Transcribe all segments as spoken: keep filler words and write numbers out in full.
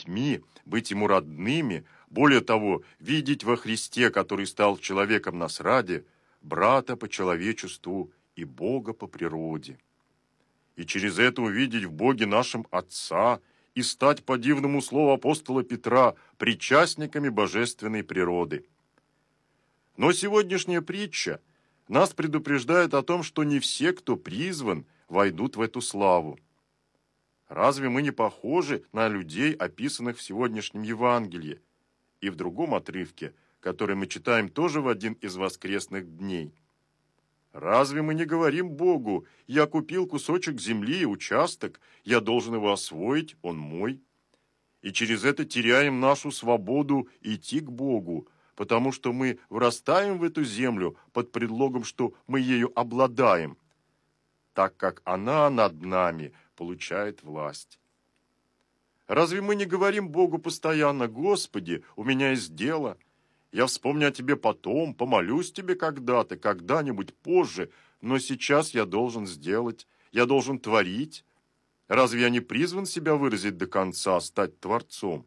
детьми, быть ему родными, более того, видеть во Христе, который стал человеком нас ради, брата по человечеству и Бога по природе. И через это увидеть в Боге нашем Отца и стать, по дивному слову апостола Петра, причастниками божественной природы. Но сегодняшняя притча нас предупреждает о том, что не все, кто призван, войдут в эту славу. Разве мы не похожи на людей, описанных в сегодняшнем Евангелии и в другом отрывке, который мы читаем тоже в один из воскресных дней? Разве мы не говорим Богу: «Я купил кусочек земли и участок, я должен его освоить, он мой»? И через это теряем нашу свободу идти к Богу, потому что мы врастаем в эту землю под предлогом, что мы ею обладаем, так как она над нами получает власть. Разве мы не говорим Богу постоянно: «Господи, у меня есть дело, я вспомню о Тебе потом, помолюсь Тебе когда-то, когда-нибудь позже, но сейчас я должен сделать, я должен творить»? Разве я не призван себя выразить до конца, стать Творцом?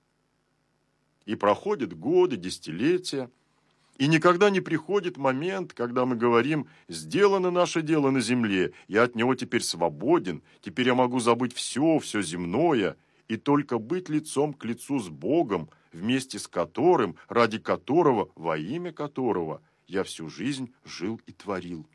И проходят годы, десятилетия, и никогда не приходит момент, когда мы говорим: «Сделано наше дело на земле, я от него теперь свободен, теперь я могу забыть все, все земное, и только быть лицом к лицу с Богом, вместе с которым, ради которого, во имя которого я всю жизнь жил и творил».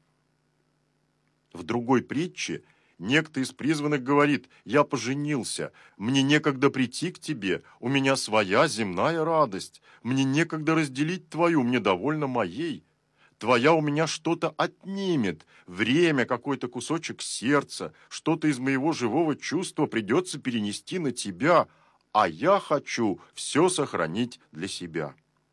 В другой притче некто из призванных говорит: «Я поженился, мне некогда прийти к тебе, у меня своя земная радость, мне некогда разделить твою, мне довольно моей. Твоя у меня что-то отнимет, время, какой-то кусочек сердца, что-то из моего живого чувства придется перенести на тебя, а я хочу все сохранить для себя».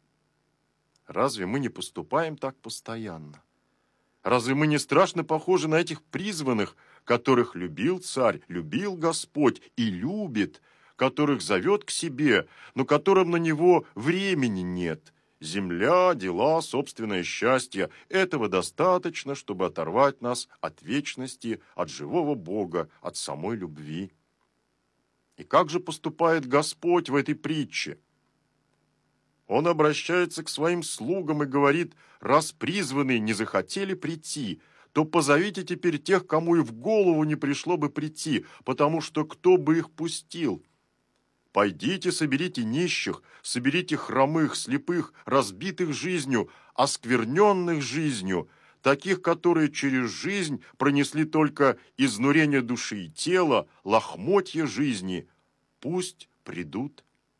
Разве мы не поступаем так постоянно? Разве мы не страшно похожи на этих призванных, которых любил Царь, любил Господь и любит, которых зовет к себе, но которым на него времени нет? Земля, дела, собственное счастье – этого достаточно, чтобы оторвать нас от вечности, от живого Бога, от самой любви. И как же поступает Господь в этой притче? Он обращается к своим слугам и говорит: «Раз призванные не захотели прийти, то позовите теперь тех, кому и в голову не пришло бы прийти, потому что кто бы их пустил? Пойдите, соберите нищих, соберите хромых, слепых, разбитых жизнью, оскверненных жизнью, таких, которые через жизнь пронесли только изнурение души и тела, лохмотья жизни. Пусть придут».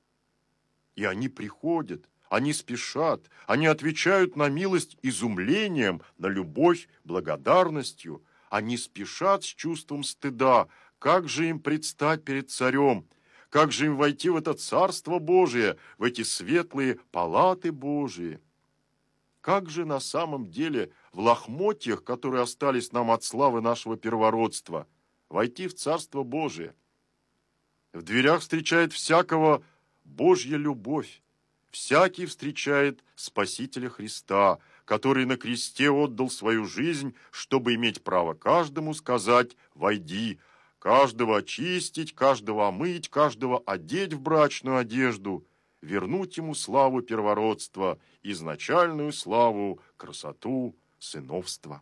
И они приходят, они спешат, они отвечают на милость изумлением, на любовь благодарностью. Они спешат с чувством стыда. Как же им предстать перед царем? Как же им войти в это Царство Божие, в эти светлые палаты Божии? Как же на самом деле в лохмотьях, которые остались нам от славы нашего первородства, войти в Царство Божие? В дверях встречает всякого Божья любовь. Всякий встречает Спасителя Христа, который на кресте отдал свою жизнь, чтобы иметь право каждому сказать: «Войди», каждого очистить, каждого омыть, каждого одеть в брачную одежду, вернуть ему славу первородства, изначальную славу, красоту сыновства.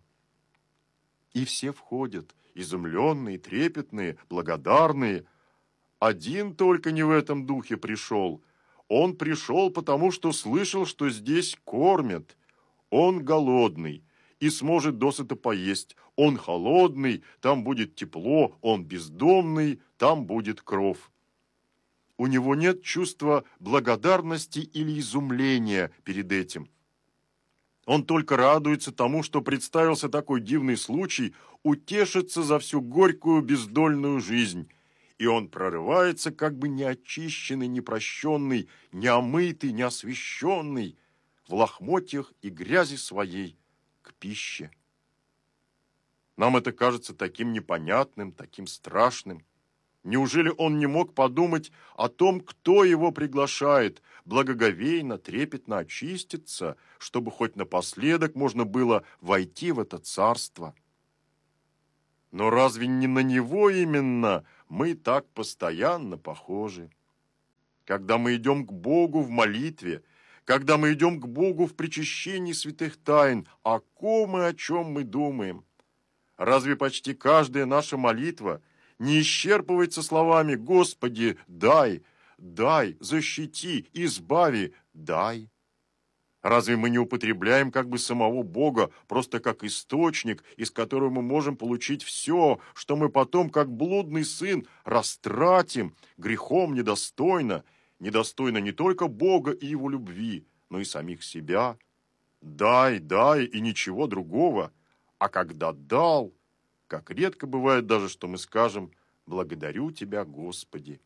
И все входят, изумленные, трепетные, благодарные. Один только не в этом духе пришел. Он пришел, потому что слышал, что здесь кормят. Он голодный и сможет досыта поесть. Он холодный, там будет тепло. Он бездомный, там будет кров. У него нет чувства благодарности или изумления перед этим. Он только радуется тому, что представился такой дивный случай утешиться за всю горькую бездольную жизнь. И он прорывается, как бы неочищенный, непрощенный, неомытый, неосвященный, в лохмотьях и грязи своей к пище. Нам это кажется таким непонятным, таким страшным. Неужели он не мог подумать о том, кто его приглашает, благоговейно, трепетно очиститься, чтобы хоть напоследок можно было войти в это царство? Но разве не на него именно мы так постоянно похожи? когда мы идем к Богу в молитве, когда мы идем к Богу в причащении святых тайн, о ком и о чем мы думаем? Разве почти каждая наша молитва не исчерпывается словами «Господи, дай, дай, защити, избави, дай»? Разве мы не употребляем как бы самого Бога просто как источник, из которого мы можем получить все, что мы потом, как блудный сын, растратим грехом недостойно, недостойно не только Бога и Его любви, но и самих себя? Дай, дай и ничего другого. А когда дал, как редко бывает даже, что мы скажем «Благодарю Тебя, Господи».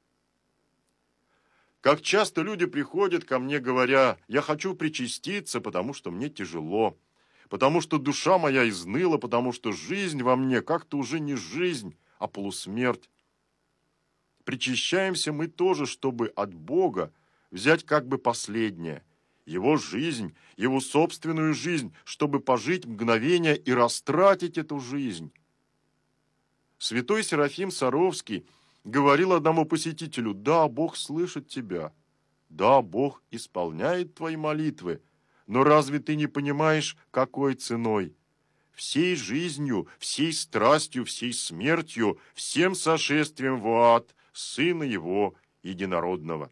Как часто люди приходят ко мне, говоря: «Я хочу причаститься, потому что мне тяжело, потому что душа моя изныла, потому что жизнь во мне как-то уже не жизнь, а полусмерть». Причащаемся мы тоже, чтобы от Бога взять как бы последнее, Его жизнь, Его собственную жизнь, чтобы пожить мгновение и растратить эту жизнь. Святой Серафим Саровский говорил одному посетителю: «Да, Бог слышит тебя, да, Бог исполняет твои молитвы, но разве ты не понимаешь, какой ценой? Всей жизнью, всей страстью, всей смертью, всем сошествием в ад Сына Его Единородного».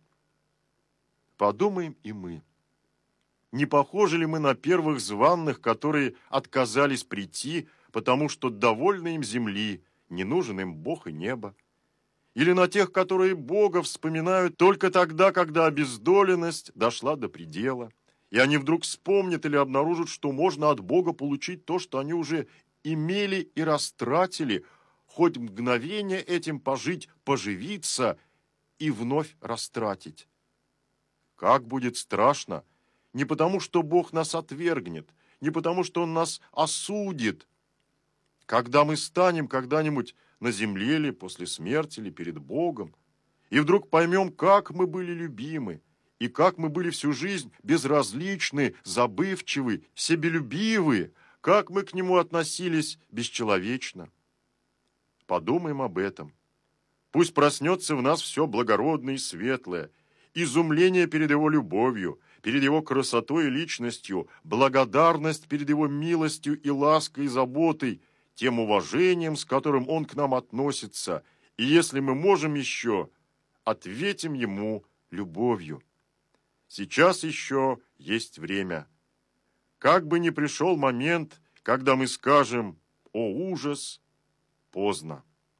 Подумаем и мы. Не похожи ли мы на первых званных, которые отказались прийти, потому что довольны им земли, не нужен им Бог и небо? Или на тех, которые Бога вспоминают только тогда, когда обездоленность дошла до предела, и они вдруг вспомнят или обнаружат, что можно от Бога получить то, что они уже имели и растратили, хоть мгновение этим пожить, поживиться и вновь растратить. Как будет страшно! Не потому, что Бог нас отвергнет, не потому, что Он нас осудит. Когда мы станем когда-нибудь на земле ли, после смерти ли, перед Богом, и вдруг поймем, как мы были любимы, и как мы были всю жизнь безразличны, забывчивы, себелюбивы, как мы к Нему относились бесчеловечно. Подумаем об этом. Пусть проснется в нас все благородное и светлое, изумление перед Его любовью, перед Его красотой и личностью, благодарность перед Его милостью и лаской и заботой, тем уважением, с которым Он к нам относится, и если мы можем еще, ответим Ему любовью. Сейчас еще есть время. Как бы ни пришел момент, когда мы скажем: «О ужас!», поздно.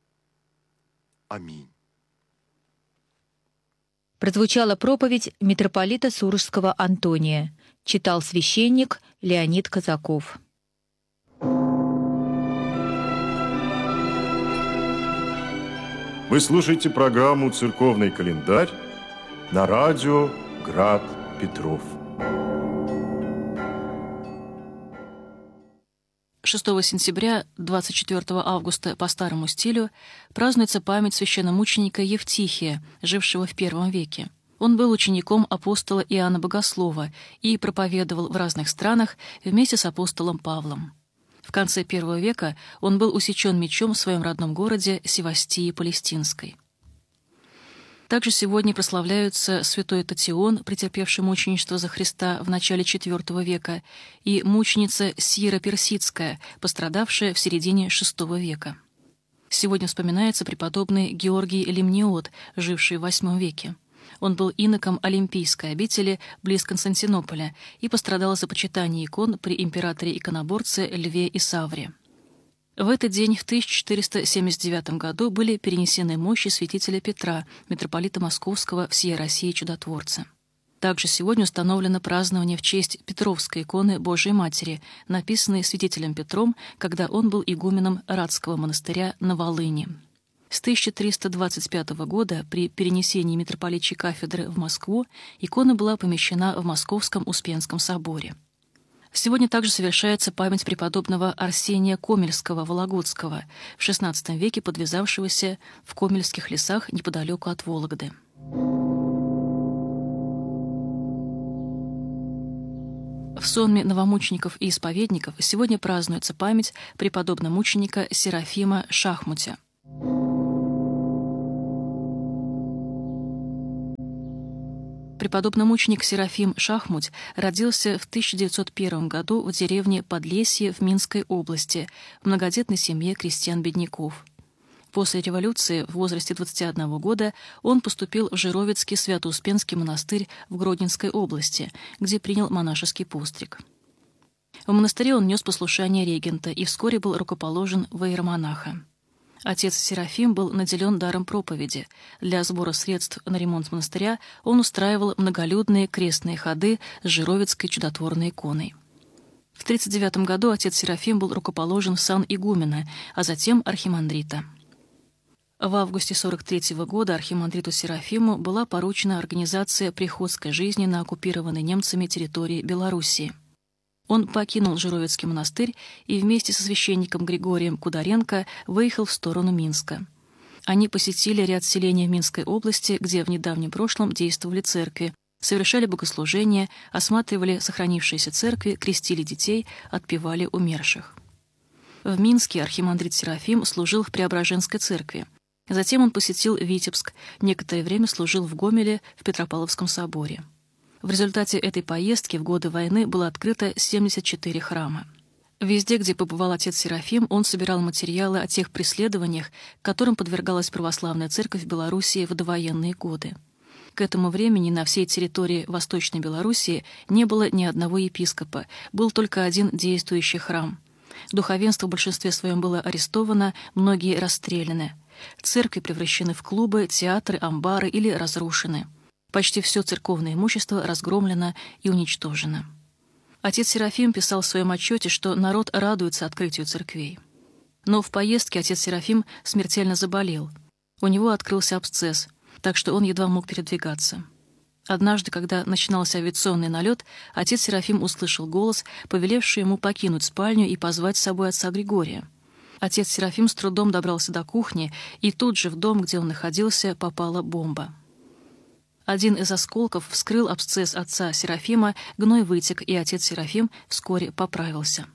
Аминь. Прозвучала проповедь митрополита Сурожского Антония. Читал священник Леонид Казаков. Вы слушаете программу «Церковный календарь» на радио «Град Петров». шестого сентября, двадцать четвёртого августа по старому стилю празднуется память священномученика Евтихия, жившего в первом веке. Он был учеником апостола Иоанна Богослова и проповедовал в разных странах вместе с апостолом Павлом. В конце первого века он был усечен мечом в своем родном городе Севастии Палестинской. Также сегодня прославляются святой Татион, претерпевший мученичество за Христа в начале четвёртого века, и мученица Сира Персидская, пострадавшая в середине шестого века. Сегодня вспоминается преподобный Георгий Лимниот, живший в восьмом веке. Он был иноком Олимпийской обители близ Константинополя и пострадал за почитание икон при императоре-иконоборце Льве Исавре. В этот день, в тысяча четыреста семьдесят девятом году, были перенесены мощи святителя Петра, митрополита Московского всея России чудотворца. Также сегодня установлено празднование в честь Петровской иконы Божией Матери, написанной святителем Петром, когда он был игуменом Ратского монастыря на Волыни. С тысяча триста двадцать пятого года при перенесении митрополичьей кафедры в Москву икона была помещена в Московском Успенском соборе. Сегодня также совершается память преподобного Арсения Комельского-Вологодского, в шестнадцатом веке подвязавшегося в Комельских лесах неподалеку от Вологды. В сонме новомучеников и исповедников сегодня празднуется память преподобного мученика Серафима Шахмутя. Преподобный мученик Серафим Шахмуть родился в тысяча девятьсот первом году в деревне Подлесье в Минской области в многодетной семье крестьян-бедняков. После революции в возрасте двадцати одного года он поступил в Жировицкий Свято-Успенский монастырь в Гродненской области, где принял монашеский постриг. В монастыре он нес послушание регента и вскоре был рукоположен в иеромонаха. Отец Серафим был наделен даром проповеди. Для сбора средств на ремонт монастыря он устраивал многолюдные крестные ходы с Жировицкой чудотворной иконой. В тридцать девятом году отец Серафим был рукоположен в сан игумена, а затем архимандрита. В августе сорок третьего года архимандриту Серафиму была поручена организация приходской жизни на оккупированной немцами территории Белоруссии. Он покинул Жировицкий монастырь и вместе со священником Григорием Кударенко выехал в сторону Минска. Они посетили ряд селений в Минской области, где в недавнем прошлом действовали церкви, совершали богослужения, осматривали сохранившиеся церкви, крестили детей, отпевали умерших. В Минске архимандрит Серафим служил в Преображенской церкви. Затем он посетил Витебск, некоторое время служил в Гомеле в Петропавловском соборе. В результате этой поездки в годы войны было открыто семьдесят четыре храма. Везде, где побывал отец Серафим, он собирал материалы о тех преследованиях, которым подвергалась православная церковь в Белоруссии в довоенные годы. К этому времени на всей территории Восточной Белоруссии не было ни одного епископа, был только один действующий храм. Духовенство в большинстве своем было арестовано, многие расстреляны. Церкви превращены в клубы, театры, амбары или разрушены. Почти все церковное имущество разгромлено и уничтожено. Отец Серафим писал в своем отчете, что народ радуется открытию церквей. Но в поездке отец Серафим смертельно заболел. У него открылся абсцесс, так что он едва мог передвигаться. Однажды, когда начинался авиационный налет, отец Серафим услышал голос, повелевший ему покинуть спальню и позвать с собой отца Григория. Отец Серафим с трудом добрался до кухни, и тут же в дом, где он находился, попала бомба. Один из осколков вскрыл абсцесс отца Серафима, гной вытек, и отец Серафим вскоре поправился.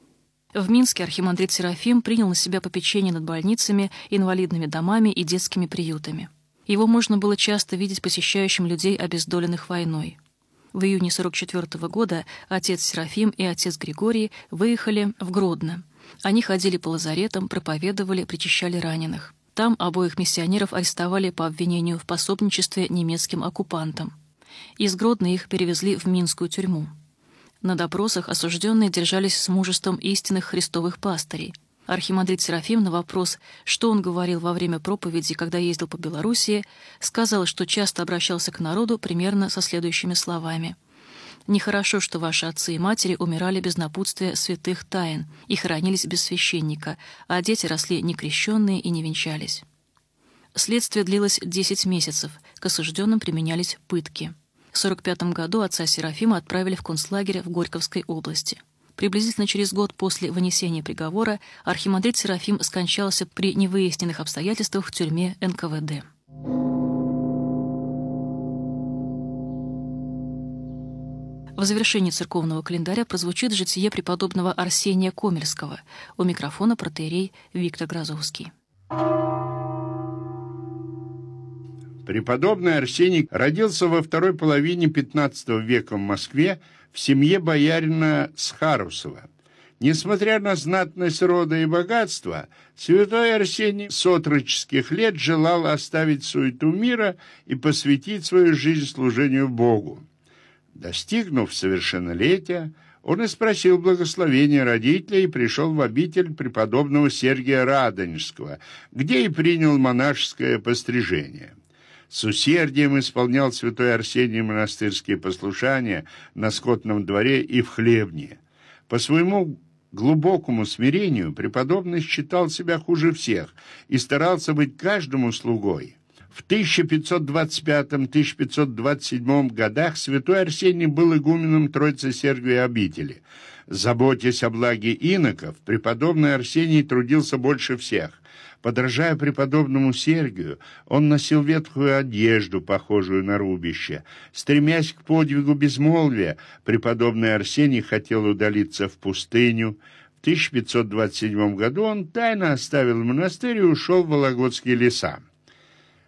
В Минске архимандрит Серафим принял на себя попечение над больницами, инвалидными домами и детскими приютами. Его можно было часто видеть посещающим людей, обездоленных войной. В июне сорок четвёртого года отец Серафим и отец Григорий выехали в Гродно. Они ходили по лазаретам, проповедовали, причащали раненых. Там обоих миссионеров арестовали по обвинению в пособничестве немецким оккупантам. Из Гродно их перевезли в Минскую тюрьму. На допросах осужденные держались с мужеством истинных христовых пастырей. Архимандрит Серафим на вопрос, что он говорил во время проповеди, когда ездил по Белоруссии, сказал, что часто обращался к народу примерно со следующими словами: «Нехорошо, что ваши отцы и матери умирали без напутствия святых тайн и хоронились без священника, а дети росли некрещенные и не венчались». Следствие длилось десять месяцев, к осужденным применялись пытки. В сорок пятом году отца Серафима отправили в концлагерь в Горьковской области. Приблизительно через год после вынесения приговора архимандрит Серафим скончался при невыясненных обстоятельствах в тюрьме эн ка вэ дэ. В завершении церковного календаря прозвучит житие преподобного Арсения Комельского. У микрофона протоиерей Виктор Грозовский. Преподобный Арсений родился во второй половине пятнадцатого века в Москве в семье боярина Схарусова. Несмотря на знатность рода и богатство, святой Арсений с отроческих лет желал оставить суету мира и посвятить свою жизнь служению Богу. Достигнув совершеннолетия, он и спросил благословения родителей и пришел в обитель преподобного Сергия Радонежского, где и принял монашеское пострижение. С усердием исполнял святой Арсений монастырские послушания на скотном дворе и в хлебне. По своему глубокому смирению преподобный считал себя хуже всех и старался быть каждому слугой. В тысяча пятьсот двадцать пятом — тысяча пятьсот двадцать седьмом годах святой Арсений был игуменом Троице-Сергиевой обители. Заботясь о благе иноков, преподобный Арсений трудился больше всех. Подражая преподобному Сергию, он носил ветхую одежду, похожую на рубище. Стремясь к подвигу безмолвия, преподобный Арсений хотел удалиться в пустыню. В тысяча пятьсот двадцать седьмом году он тайно оставил монастырь и ушел в Вологодские леса.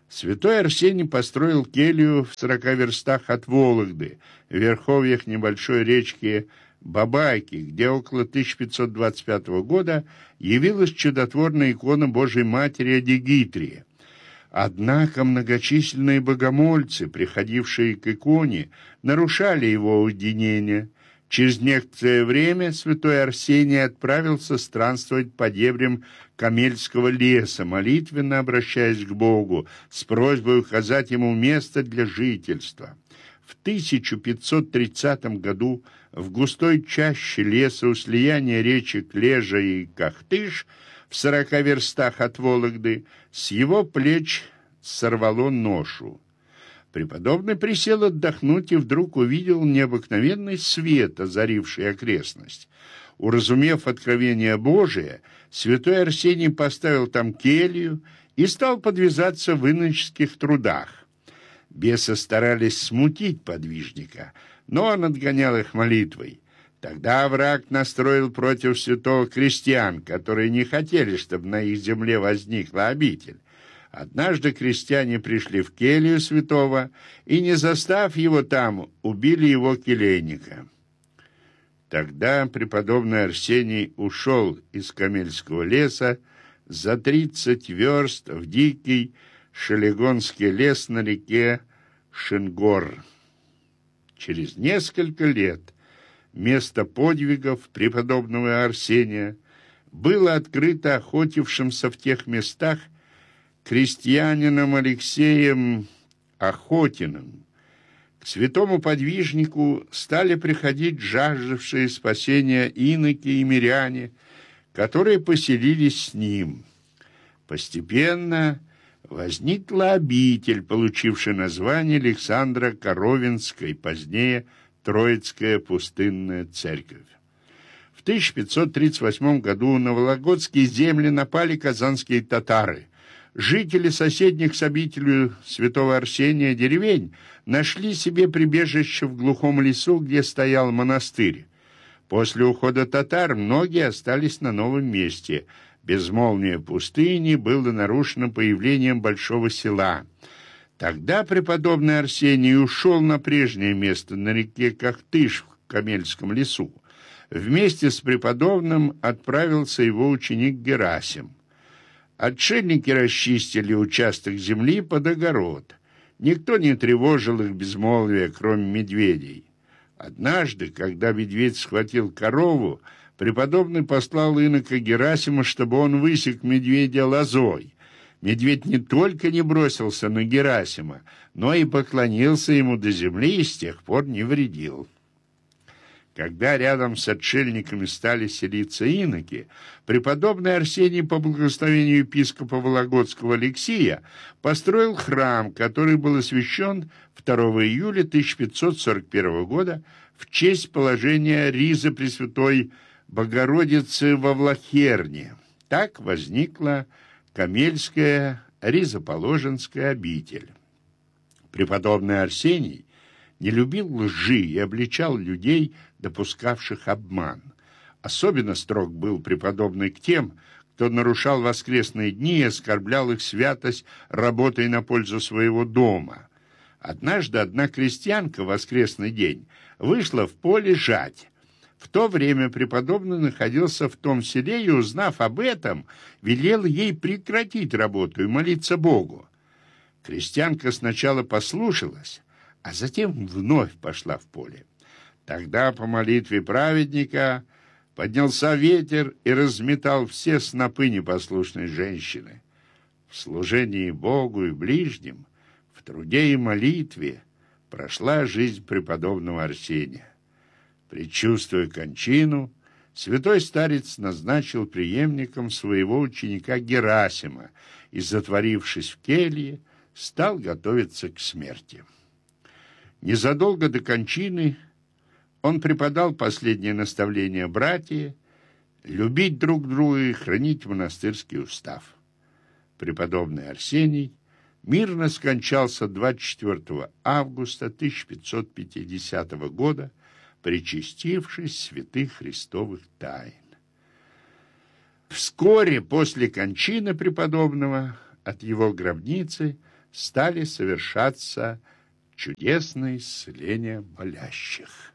Святой Арсений построил келью в сорока верстах от Вологды, в верховьях небольшой речки Бабайки, где около тысяча пятьсот двадцать пятого года явилась чудотворная икона Божией Матери Адигитрии. Однако многочисленные богомольцы, приходившие к иконе, нарушали его уединение. Через некоторое время святой Арсений отправился странствовать по дебрям Камельского леса, молитвенно обращаясь к Богу, с просьбой указать ему место для жительства. В тысяча пятьсот тридцатом году в густой чаще леса у слияния речек Лежа и Кахтыш в сорока верстах от Вологды с его плеч сорвало ношу. Преподобный присел отдохнуть и вдруг увидел необыкновенный свет, озаривший окрестность. Уразумев откровение Божие, святой Арсений поставил там келью и стал подвязаться в иноческих трудах. Бесы старались смутить подвижника, но он отгонял их молитвой. Тогда враг настроил против святого крестьян, которые не хотели, чтобы на их земле возникла обитель. Однажды крестьяне пришли в келью святого и, не застав его там, убили его келейника. Тогда преподобный Арсений ушел из Камельского леса за тридцать верст в дикий Шелегонский лес на реке Шингор. Через несколько лет место подвигов преподобного Арсения было открыто охотившимся в тех местах крестьянином Алексеем Охотиным. К святому подвижнику стали приходить жаждавшие спасения иноки и миряне, которые поселились с ним. Постепенно возникла обитель, получившая название Александра Коровинской, позднее Троицкая пустынная церковь. В тысяча пятьсот тридцать восьмом году на вологодские земли напали казанские татары. Жители соседних с обителью святого Арсения деревень нашли себе прибежище в глухом лесу, где стоял монастырь. После ухода татар многие остались на новом месте. Безмолвие пустыни было нарушено появлением большого села. Тогда преподобный Арсений ушел на прежнее место на реке Кахтыш в Камельском лесу. Вместе с преподобным отправился его ученик Герасим. Отшельники расчистили участок земли под огород. Никто не тревожил их безмолвия, кроме медведей. Однажды, когда медведь схватил корову, преподобный послал инока Герасима, чтобы он высек медведя лозой. Медведь не только не бросился на Герасима, но и поклонился ему до земли и с тех пор не вредил. Когда рядом с отшельниками стали селиться иноки, преподобный Арсений по благословению епископа Вологодского Алексия построил храм, который был освящен второго июля тысяча пятьсот сорок первого года в честь положения ризы Пресвятой Богородицы во Влахерне. Так возникла Камельская Ризоположенская обитель. Преподобный Арсений не любил лжи и обличал людей, допускавших обман. Особенно строг был преподобный к тем, кто нарушал воскресные дни и оскорблял их святость работой на пользу своего дома. Однажды одна крестьянка в воскресный день вышла в поле жать. В то время преподобный находился в том селе и, узнав об этом, велел ей прекратить работу и молиться Богу. Крестьянка сначала послушалась, а затем вновь пошла в поле. Тогда по молитве праведника поднялся ветер и разметал все снопы непослушной женщины. В служении Богу и ближним, в труде и молитве прошла жизнь преподобного Арсения. Предчувствуя кончину, святой старец назначил преемником своего ученика Герасима и, затворившись в келье, стал готовиться к смерти. Незадолго до кончины он преподал последнее наставление братья любить друг друга и хранить монастырский устав. Преподобный Арсений мирно скончался двадцать четвёртого августа тысяча пятьсот пятидесятого года, причастившись святых христовых тайн. Вскоре после кончины преподобного от его гробницы стали совершаться чудесные исцеления болящих.